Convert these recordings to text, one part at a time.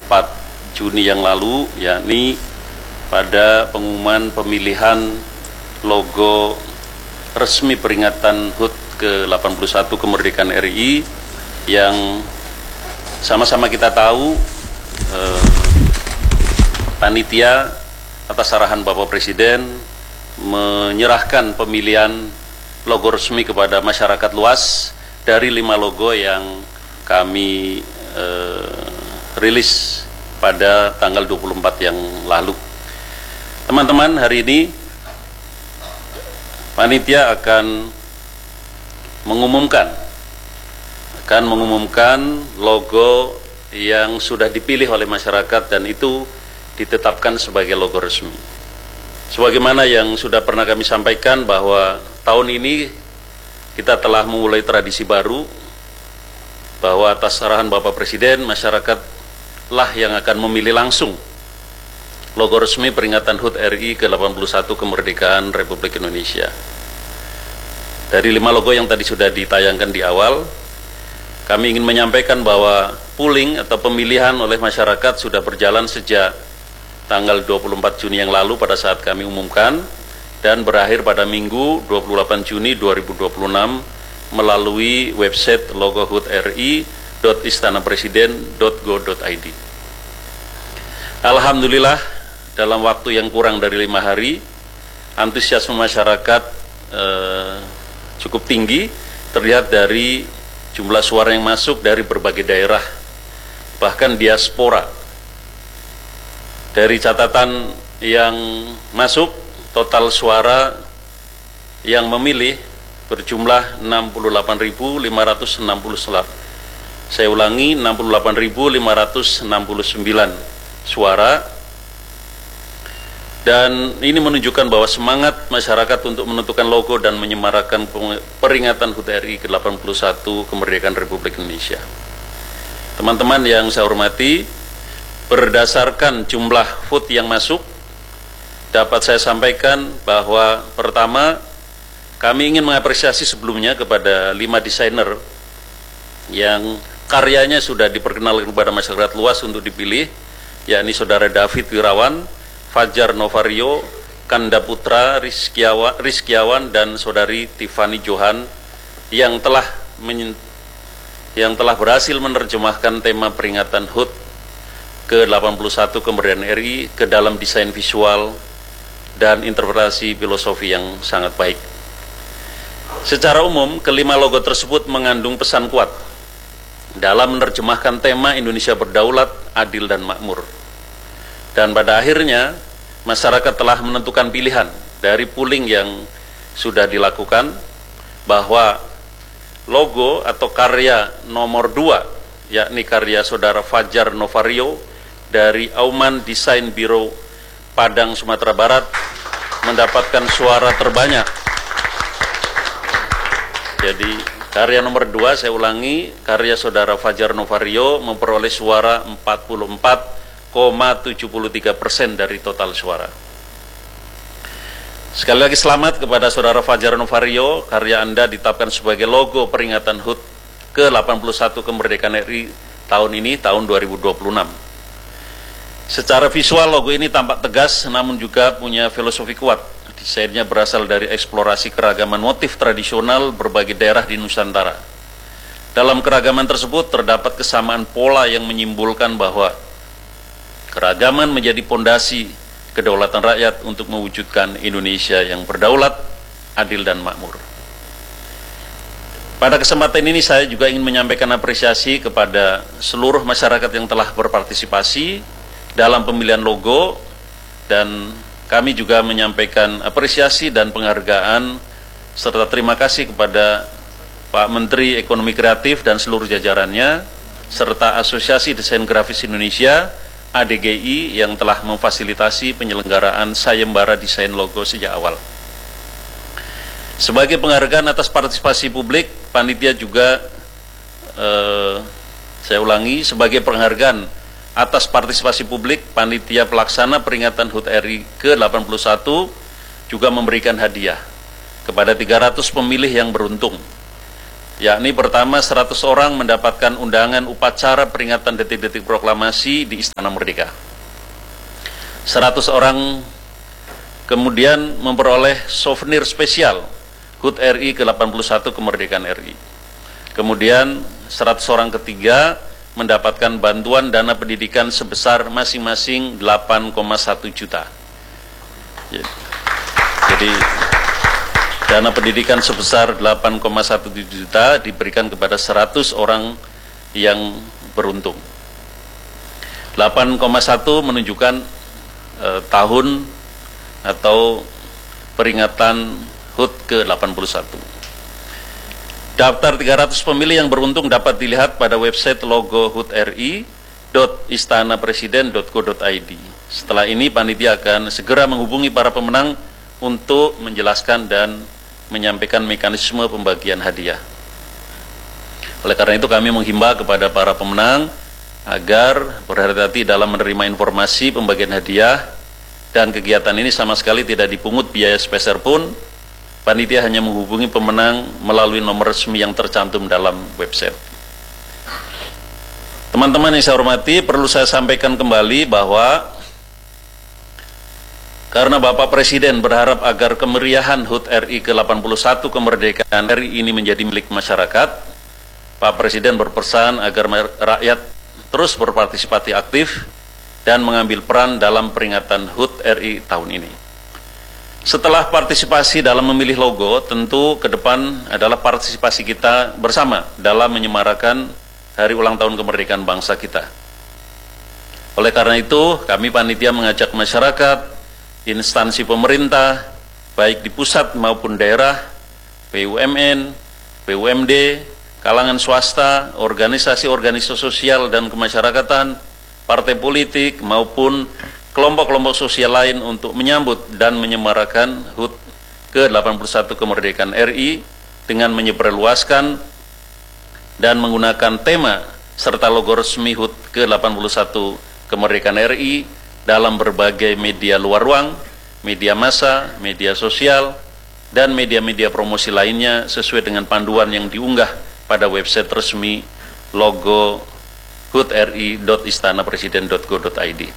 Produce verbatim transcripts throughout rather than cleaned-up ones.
empat Juni yang lalu, yakni pada pengumuman pemilihan logo resmi peringatan H U T ke delapan puluh satu kemerdekaan R I, yang sama-sama kita tahu eh, panitia atas arahan Bapak Presiden menyerahkan pemilihan logo resmi kepada masyarakat luas dari lima logo yang kami eh, rilis pada tanggal dua puluh empat yang lalu. Teman-teman, hari ini panitia akan mengumumkan akan mengumumkan logo yang sudah dipilih oleh masyarakat dan itu ditetapkan sebagai logo resmi. Sebagaimana yang sudah pernah kami sampaikan bahwa tahun ini kita telah memulai tradisi baru, bahwa atas arahan Bapak Presiden, masyarakat lah yang akan memilih langsung logo resmi peringatan H U T R I ke delapan puluh satu kemerdekaan Republik Indonesia. Dari lima logo yang tadi sudah ditayangkan di awal, kami ingin menyampaikan bahwa pooling atau pemilihan oleh masyarakat sudah berjalan sejak tanggal dua puluh empat Juni yang lalu pada saat kami umumkan, dan berakhir pada Minggu dua puluh delapan Juni dua ribu dua puluh enam melalui website logo H U T R I dot istana presiden dot go dot i d. Alhamdulillah, dalam waktu yang kurang dari lima hari, antusiasme masyarakat eh, cukup tinggi, terlihat dari jumlah suara yang masuk dari berbagai daerah, bahkan diaspora. Dari catatan yang masuk, total suara yang memilih berjumlah enam puluh delapan ribu lima ratus enam puluh sembilan. Saya ulangi, enam puluh delapan ribu lima ratus enam puluh sembilan suara. Dan ini menunjukkan bahwa semangat masyarakat untuk menentukan logo dan menyemarakan peringatan H U T R I ke delapan puluh satu kemerdekaan Republik Indonesia. Teman-teman yang saya hormati, berdasarkan jumlah vote yang masuk, dapat saya sampaikan bahwa pertama, kami ingin mengapresiasi sebelumnya kepada lima desainer yang karyanya sudah diperkenalkan kepada masyarakat luas untuk dipilih, yakni Saudara David Wirawan, Fajar Novario, Kanda Putra Rizkiawan, Rizkiawan dan Saudari Tiffany Johan yang telah men, yang telah berhasil menerjemahkan tema peringatan H U T ke delapan puluh satu kemerdekaan R I ke dalam desain visual dan interpretasi filosofi yang sangat baik. Secara umum, kelima logo tersebut mengandung pesan kuat dalam menerjemahkan tema Indonesia berdaulat, adil dan makmur. Dan pada akhirnya, masyarakat telah menentukan pilihan dari pooling yang sudah dilakukan, bahwa logo atau karya nomor dua, yakni karya Saudara Fajar Novario dari Auman Desain Biro Padang, Sumatera Barat, mendapatkan suara terbanyak. Jadi karya nomor dua, saya ulangi, karya Saudara Fajar Novario memperoleh suara empat puluh empat koma tujuh tiga persen dari total suara. Sekali lagi selamat kepada Saudara Fajar Novario, karya Anda ditetapkan sebagai logo peringatan H U T ke delapan puluh satu kemerdekaan R I tahun ini, tahun dua ribu dua puluh enam. Secara visual, logo ini tampak tegas namun juga punya filosofi kuat. Desainnya berasal dari eksplorasi keragaman motif tradisional berbagai daerah di Nusantara. Dalam keragaman tersebut terdapat kesamaan pola yang menyimbolkan bahwa keragaman menjadi pondasi kedaulatan rakyat untuk mewujudkan Indonesia yang berdaulat, adil dan makmur. Pada kesempatan ini saya juga ingin menyampaikan apresiasi kepada seluruh masyarakat yang telah berpartisipasi dalam pemilihan logo, dan kami juga menyampaikan apresiasi dan penghargaan serta terima kasih kepada Pak Menteri Ekonomi Kreatif dan seluruh jajarannya, serta Asosiasi Desain Grafis Indonesia A D G I yang telah memfasilitasi penyelenggaraan sayembara desain logo sejak awal. Sebagai penghargaan atas partisipasi publik, panitia juga eh, saya ulangi, sebagai penghargaan atas partisipasi publik, panitia pelaksana peringatan H U T R I ke delapan puluh satu juga memberikan hadiah kepada tiga ratus pemilih yang beruntung. yakni pertama seratus orang mendapatkan undangan upacara peringatan detik-detik proklamasi di Istana Merdeka. seratus orang kemudian memperoleh souvenir spesial H U T R I ke delapan puluh satu kemerdekaan R I. Kemudian seratus orang ketiga mendapatkan bantuan dana pendidikan sebesar masing-masing delapan koma satu juta. Jadi dana pendidikan sebesar delapan koma satu juta diberikan kepada seratus orang yang beruntung. delapan koma satu menunjukkan eh, tahun atau peringatan H U T ke delapan puluh satu. Daftar tiga ratus pemilih yang beruntung dapat dilihat pada website logo H U T R I dot istana presiden dot co dot i d. Setelah ini panitia akan segera menghubungi para pemenang untuk menjelaskan dan menyampaikan mekanisme pembagian hadiah. Oleh karena itu kami menghimbau kepada para pemenang agar berhati-hati dalam menerima informasi pembagian hadiah, dan kegiatan ini sama sekali tidak dipungut biaya sepeser pun. Panitia hanya menghubungi pemenang melalui nomor resmi yang tercantum dalam website. Teman-teman yang saya hormati, perlu saya sampaikan kembali bahwa karena Bapak Presiden berharap agar kemeriahan H U T R I ke delapan puluh satu kemerdekaan R I ini menjadi milik masyarakat, Pak Presiden berpesan agar rakyat terus berpartisipasi aktif dan mengambil peran dalam peringatan H U T R I tahun ini. Setelah partisipasi dalam memilih logo, tentu ke depan adalah partisipasi kita bersama dalam menyemarakan hari ulang tahun kemerdekaan bangsa kita. Oleh karena itu, kami panitia mengajak masyarakat, instansi pemerintah, baik di pusat maupun daerah, B U M N, B U M D, kalangan swasta, organisasi-organisasi sosial dan kemasyarakatan, partai politik maupun kelompok-kelompok sosial lain untuk menyambut dan menyemarakan H U T ke delapan puluh satu kemerdekaan R I dengan menyebarluaskan dan menggunakan tema serta logo resmi H U T ke delapan puluh satu kemerdekaan R I dalam berbagai media luar ruang, media massa, media sosial, dan media-media promosi lainnya sesuai dengan panduan yang diunggah pada website resmi logo H U T R I dot istana presiden dot co dot i d.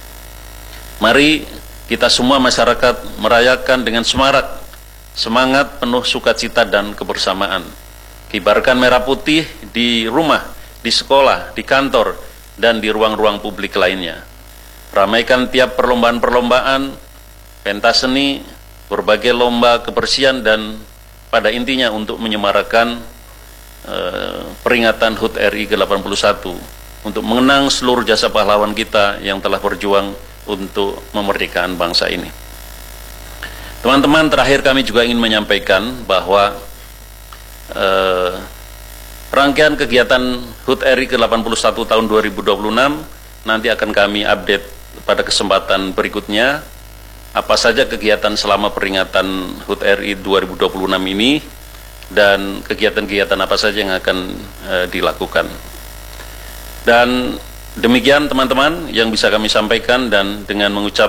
Mari kita semua masyarakat merayakan dengan semarak, semangat penuh sukacita dan kebersamaan. Kibarkan merah putih di rumah, di sekolah, di kantor, dan di ruang-ruang publik lainnya. Ramaikan tiap perlombaan-perlombaan, pentas seni, berbagai lomba kebersihan, dan pada intinya untuk menyemarakan eh, peringatan H U T R I ke delapan puluh satu untuk mengenang seluruh jasa pahlawan kita yang telah berjuang untuk memerdekakan bangsa ini. Teman-teman, terakhir kami juga ingin menyampaikan bahwa eh, rangkaian kegiatan H U T R I ke delapan puluh satu tahun dua ribu dua puluh enam nanti akan kami update pada kesempatan berikutnya. Apa saja kegiatan selama peringatan H U T R I dua ribu dua puluh enam ini dan kegiatan-kegiatan apa saja yang akan eh, dilakukan. Dan demikian teman-teman yang bisa kami sampaikan, dan dengan mengucap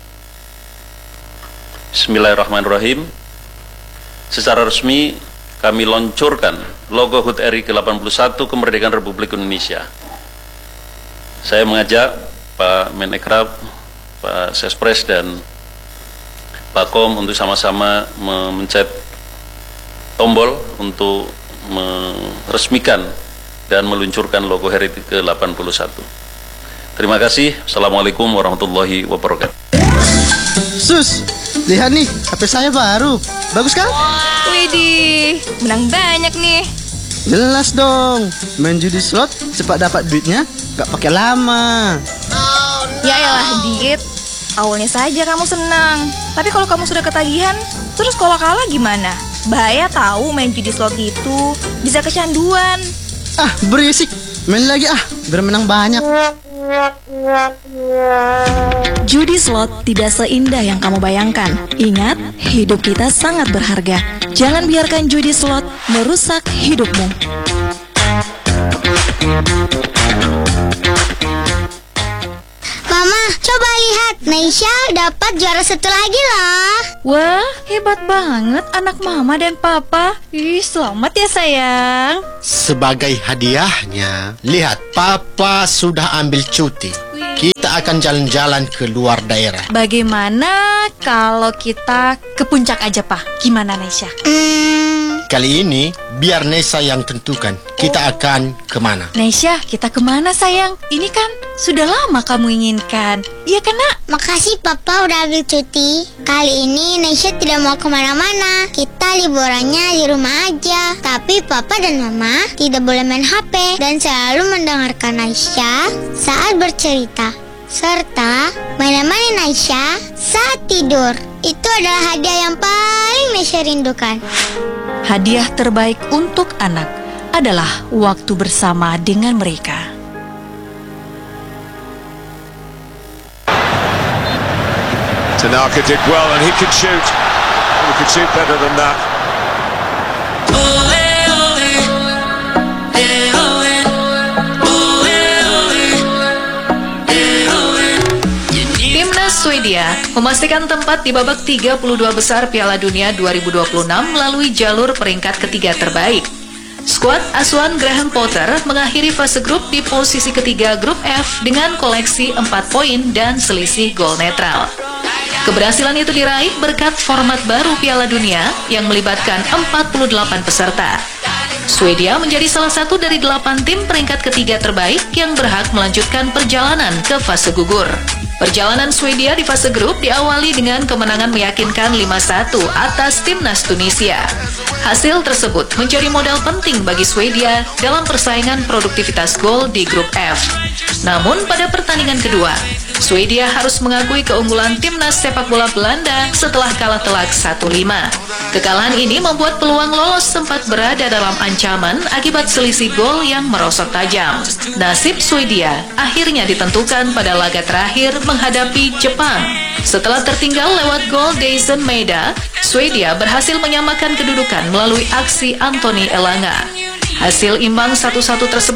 Bismillahirrahmanirrahim, secara resmi kami luncurkan logo H U T R I ke delapan puluh satu kemerdekaan Republik Indonesia. Saya mengajak Pak Menekrab, Pak Sespres, dan Pak Kom untuk sama-sama memencet tombol untuk meresmikan dan meluncurkan logo H U T R I ke delapan puluh satu. Terima kasih. Assalamualaikum warahmatullahi wabarakatuh. Sus, lihat nih, H P saya baru. Bagus kan? Widih, menang banyak nih. Jelas dong. Main judi slot cepat dapat duitnya, gak pakai lama. Ya elah, Dit. Awalnya saja kamu senang. Tapi kalau kamu sudah ketagihan, terus kalau kalah gimana? Bahaya tahu main judi slot itu. Bisa kecanduan. Ah, berisik. Main lagi ah, biar menang banyak. Judi slot tidak seindah yang kamu bayangkan. Ingat, hidup kita sangat berharga. Jangan biarkan judi slot merusak hidupmu. Mama, coba lihat. lihat, Naisha dapat juara satu lagi loh. Wah, hebat banget anak mama dan papa. Ih, selamat ya sayang. Sebagai hadiahnya, lihat, Papa sudah ambil cuti. Kita akan jalan-jalan ke luar daerah. Bagaimana kalau kita ke puncak aja, Pak? Gimana, Naisha? Hmm, Kali ini, biar Nesa yang tentukan kita akan kemana. Naisha, kita kemana sayang? Ini kan sudah lama kamu inginkan. Iya kan, Nak? makasih Papa udah ambil cuti. Kali ini Naisha tidak mau kemana-mana. Kita liburannya di rumah aja. Tapi Papa dan Mama tidak boleh main H P dan selalu mendengarkan Naisha saat bercerita, serta menemani Naisha saat tidur. Itu adalah hadiah yang paling Naisha rindukan. Hadiah terbaik untuk anak adalah waktu bersama dengan mereka. Tanaka did well and he could shoot. He could shoot better than that. Timnas Swedia memastikan tempat di babak tiga puluh dua besar Piala Dunia dua ribu dua puluh enam melalui jalur peringkat ketiga terbaik. Skuad asuhan Graham Potter mengakhiri fase grup di posisi ketiga grup F dengan koleksi empat poin dan selisih gol netral. Keberhasilan itu diraih berkat format baru Piala Dunia yang melibatkan empat puluh delapan peserta. Swedia menjadi salah satu dari delapan tim peringkat ketiga terbaik yang berhak melanjutkan perjalanan ke fase gugur. Perjalanan Swedia di fase grup diawali dengan kemenangan meyakinkan lima satu atas timnas Tunisia. Hasil tersebut menjadi modal penting bagi Swedia dalam persaingan produktivitas gol di grup F. Namun pada pertandingan kedua, Swedia harus mengakui keunggulan timnas sepak bola Belanda setelah kalah telak satu lima. Kekalahan ini membuat peluang lolos sempat berada dalam ancaman akibat selisih gol yang merosot tajam. Nasib Swedia akhirnya ditentukan pada laga terakhir menghadapi Jepang. Setelah tertinggal lewat gol Daisen Maeda, Swedia berhasil menyamakan kedudukan melalui aksi Anthony Elanga. Hasil imbang satu satu tersebut